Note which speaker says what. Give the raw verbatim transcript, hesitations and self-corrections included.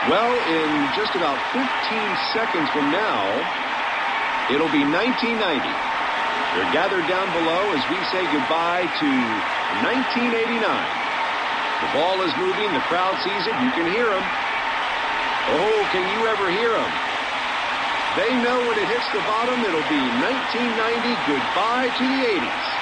Speaker 1: Well, in just about fifteen seconds from now, it'll be nineteen ninety. They're gathered down below as we say goodbye to nineteen eighty-nine. The ball is moving. The crowd sees it. You can hear them. Oh, can you ever hear them? They know when it hits the bottom, it'll be nineteen ninety. Goodbye to the eighties.